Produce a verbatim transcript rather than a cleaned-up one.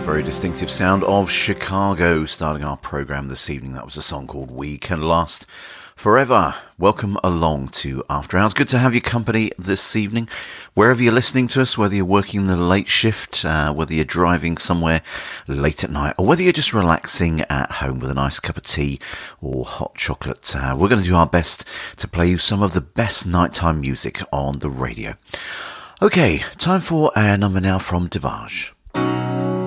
Very distinctive sound of Chicago starting our programme this evening. That was a song called We Can Last Forever. Welcome along to After Hours. Good to have your company this evening. Wherever you're listening to us, whether you're working the late shift, uh, whether you're driving somewhere late at night, or whether you're just relaxing at home with a nice cup of tea or hot chocolate, uh, we're going to do our best to play you some of the best nighttime music on the radio. Okay, time for our number now from Devaj.